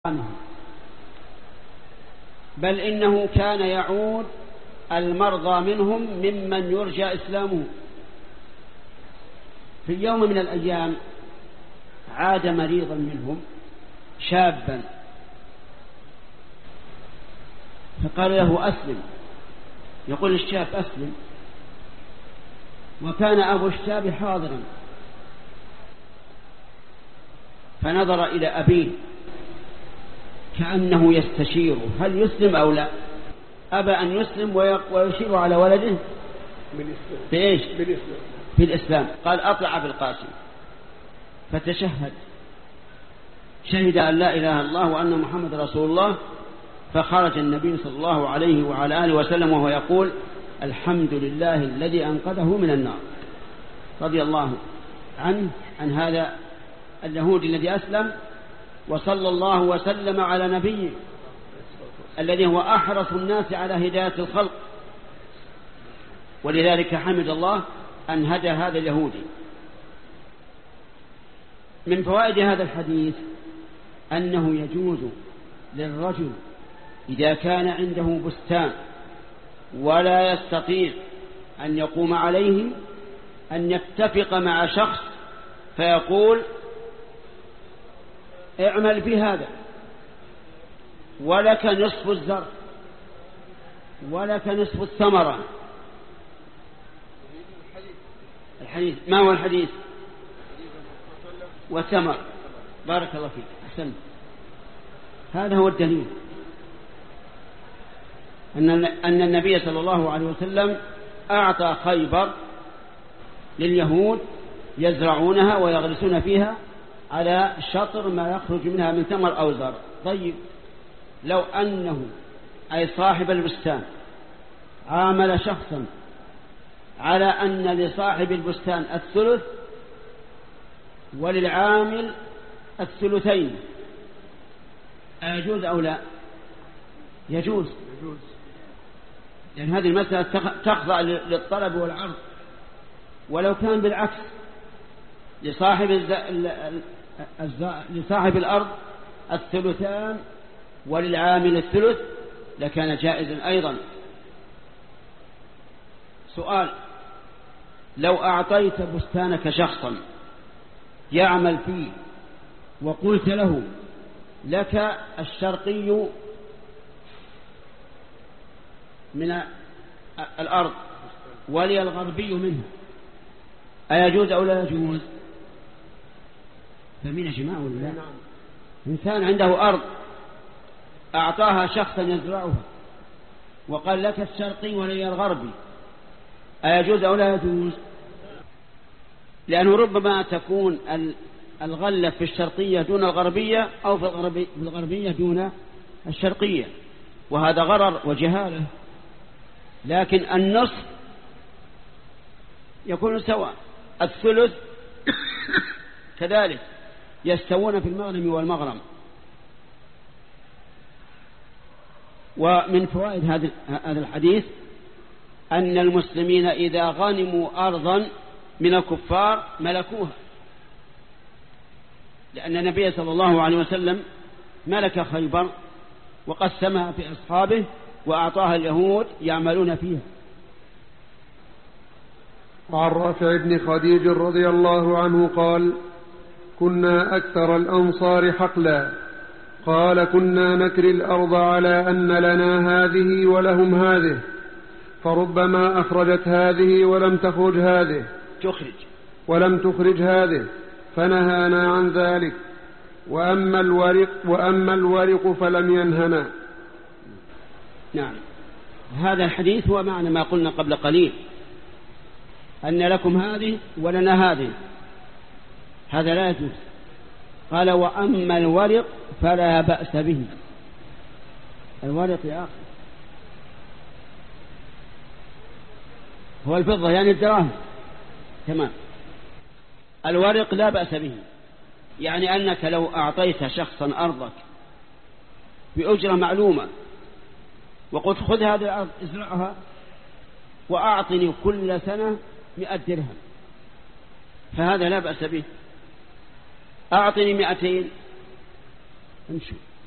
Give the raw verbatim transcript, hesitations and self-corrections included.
بل إنه كان يعود المرضى منهم ممن يرجى إسلامه. في يوم من الأيام عاد مريضا منهم شابا فقال له أسلم. يقول الشاب أسلم، وكان أبو الشاب حاضرا، فنظر إلى أبيه كأنه يستشيره هل يسلم أو لا. أبى أن يسلم ويشير على ولده بإيش؟ بالإسلام. في الإسلام. قال أطلع أبي القاسم، فتشهد، شهد أن لا إله إلا الله وأن محمد رسول الله. فخرج النبي صلى الله عليه وعلى آله وسلم وهو يقول الحمد لله الذي أنقذه من النار. رضي الله عنه عن هذا اليهودي الذي أسلم، وصلى الله وسلم على نبيه الذي هو أحرص الناس على هداية الخلق، ولذلك حمد الله أن هدى هذا اليهودي. من فوائد هذا الحديث أنه يجوز للرجل إذا كان عنده بستان ولا يستطيع أن يقوم عليه أن يتفق مع شخص فيقول اعمل في هذا ولك نصف الزرع ولك نصف الثمرة. الحديث ما هو الحديث؟ والثمر. بارك الله فيك، أحسنت. هذا هو الدليل أن أن النبي صلى الله عليه وسلم أعطى خيبر لليهود يزرعونها ويغرسون فيها على شطر ما يخرج منها من ثمر أو زرع. طيب لو أنه أي صاحب البستان عامل شخصا على أن لصاحب البستان الثلث وللعامل الثلثين، أيجوز أو لا؟ يجوز، لأن هذه المسألة تخضع للطلب والعرض. ولو كان بالعكس لصاحب الز... الز... لصاحب الأرض الثلثان وللعامل الثلث لكان جائزا أيضا. سؤال: لو أعطيت بستانك شخصا يعمل فيه وقلت له لك الشرقي من الأرض ولي الغربي منها، أيجوز أو لا يجوز؟ فمن يا جماعة ولا لا؟ إنسان عنده أرض أعطاها شخصا يزرعها وقال لك الشرقي ولي الغربي، أيجوز أو لا يجوز؟ لأنه ربما تكون الغلة في الشرقية دون الغربية أو في الغربية دون الشرقية، وهذا غرر وجهالة. لكن النصف يكون سواء، الثلث كذلك يستوون في المغنم والمغرم. ومن فوائد هذا الحديث أن المسلمين إذا غنموا أرضا من الكفار ملكوها، لأن النبي صلى الله عليه وسلم ملك خيبر وقسمها في أصحابه وأعطاها اليهود يعملون فيها. وعن رافع بن خديج رضي الله عنه قال: كنا أكثر الأنصار حقلا، قال: كنا نكري الأرض على أن لنا هذه ولهم هذه، فربما أخرجت هذه ولم تخرج هذه تخرج ولم تخرج هذه، فنهانا عن ذلك، وأما الورق, وأما الورق فلم ينهنا. نعم، هذا الحديث هو معنى ما قلنا قبل قليل، أن لكم هذه ولنا هذه، هذا لا يجوز. قال: وأما الورق فلا بأس به. الورق يا أخي هو الفضة، يعني الدراهم. تمام، الورق لا بأس به، يعني أنك لو أعطيت شخصا أرضك بأجرة معلومة وقلت خذ هذه الأرض ازرعها وأعطني كل سنة مئة درهم، فهذا لا بأس به. أعطني مئتين امشوا